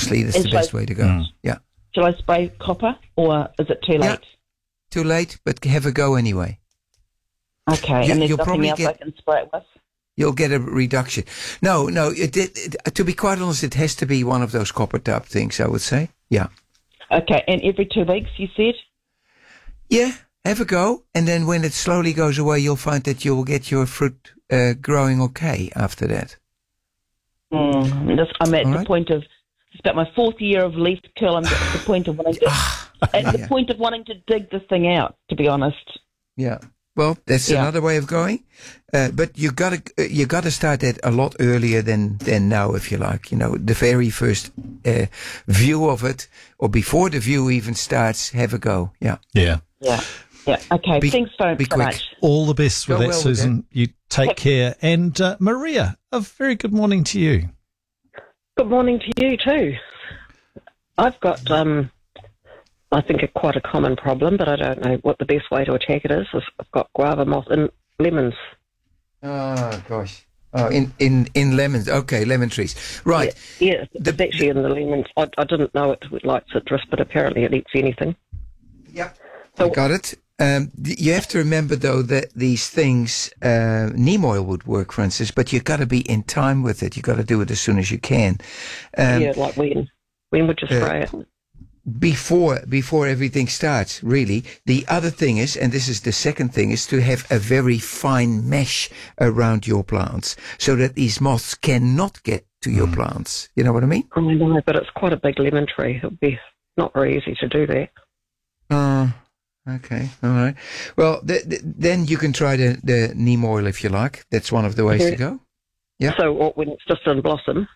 Honestly, that's the best way to go. Yeah. Shall I spray copper, or is it too late? Too late, but have a go anyway. Okay, and there's nothing else I can spray it with? You'll get a reduction. No. To be quite honest, it has to be one of those copper tub things, I would say. Yeah. Okay, and every 2 weeks, you said? Yeah, have a go. And then when it slowly goes away, you'll find that you'll get your fruit growing okay after that. I'm at the point of, it's about my 4th year of leaf curl. I'm at the point of wanting to, point of wanting to dig this thing out, to be honest. Yeah. Well, that's another way of going, but you gotta start that a lot earlier than now, if you like. The very first view of it, or before the view even starts, have a go. Yeah. Okay. Thanks very much. All the best with that, Susan. You take care, and Maria, a very good morning to you. Good morning to you too. I've got I think quite a common problem, but I don't know what the best way to attack it is. I've got guava moth in lemons. Oh, gosh. Oh, in lemons. Okay, lemon trees. Right. Yeah, it's actually in the lemons. I didn't know it would like citrus, but apparently it eats anything. Yep. So, I got it. You have to remember, though, that these things, neem oil would work, for instance, but you've got to be in time with it. You've got to do it as soon as you can. Like when? When would you spray it? Before everything starts, really. The other thing is, and this is the second thing, is to have a very fine mesh around your plants so that these moths cannot get to your plants. You know what I mean? I know, but it's quite a big lemon tree. It would be not very easy to do that. Okay. All right. Well, then you can try the neem oil if you like. That's one of the ways to go. Yeah. So when it's just in blossom?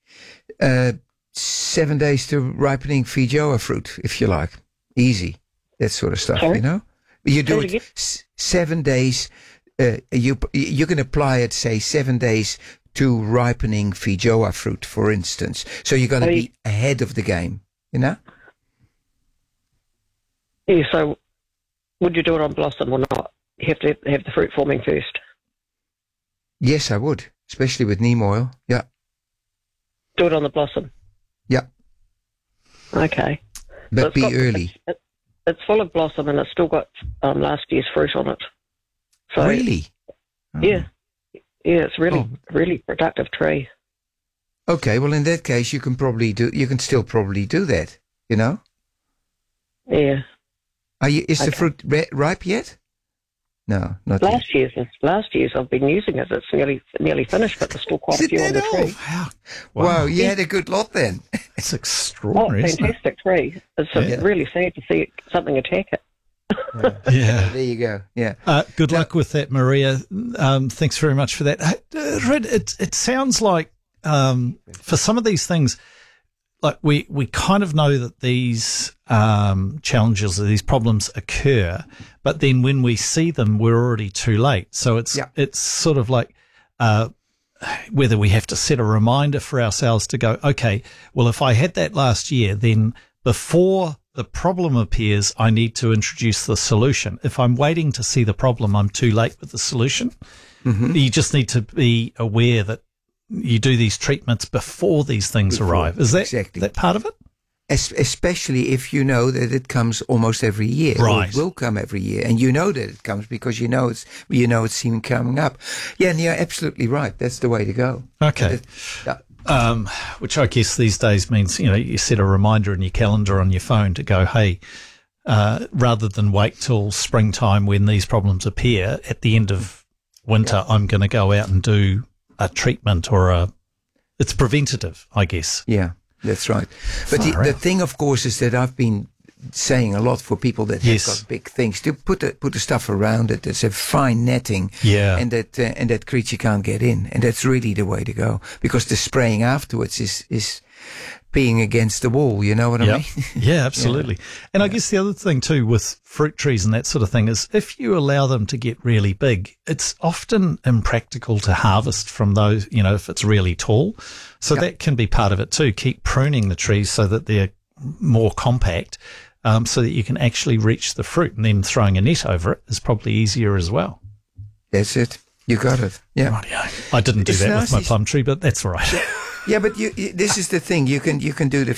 7 days to ripening Feijoa fruit, if you like. Easy. That sort of stuff, You do it 7 days. You can apply it, say, 7 days to ripening Feijoa fruit, for instance. So you're going to be ahead of the game, Yeah, so would you do it on blossom or not? You have to have the fruit forming first. Yes, I would, especially with neem oil. Yeah. Do it on the blossom. Yeah. Okay. But be early. It's full of blossom and it's still got last year's fruit on it. So, really? Oh. Yeah. Yeah, it's really productive tree. Okay, well in that case you can still probably do that, Yeah. Is the fruit ripe yet? No, not yet. Last year's I've been using it. It's nearly finished, but there's still quite a few on the tree. Wow, you had a good lot then. It's extraordinary. Fantastic tree. It's really sad to see something attack it. There you go. Yeah. Good luck with that, Maria. Thanks very much for that. Red, it sounds like for some of these things, like we kind of know that these challenges or these problems occur, but then when we see them, we're already too late. So it's sort of like whether we have to set a reminder for ourselves to go, okay, well, if I had that last year, then before the problem appears, I need to introduce the solution. If I'm waiting to see the problem, I'm too late with the solution. Mm-hmm. You just need to be aware that you do these treatments before these things arrive. Is that that part of it? Especially if you know that it comes almost every year. Right. It will come every year. And you know that it comes because you know it's seen coming up. Yeah, and you're absolutely right. That's the way to go. Okay. Which I guess these days means, you set a reminder in your calendar on your phone to go, hey, rather than wait till springtime when these problems appear, at the end of winter, I'm going to go out and do a treatment it's preventative, I guess. Yeah, that's right. But the thing, of course, is that I've been saying a lot for people that have got big things to put the stuff around it. It's a fine netting, and that creature can't get in, and that's really the way to go, because the spraying afterwards is being against the wall. You know what I mean? Yeah, absolutely. And I guess the other thing too with fruit trees and that sort of thing is if you allow them to get really big, it's often impractical to harvest from those, if it's really tall. So that can be part of it too. Keep pruning the trees so that they're more compact, so that you can actually reach the fruit, and then throwing a net over it is probably easier as well. That's it. You got it. Yeah. Rightio. I didn't do that with my plum tree, but that's all right. Yeah, but this is the thing. You can do the